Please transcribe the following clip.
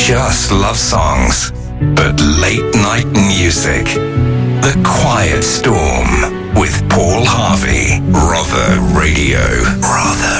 just love songs, but late night music. The Quiet Storm with Paul Harvey. Rother Radio. Rother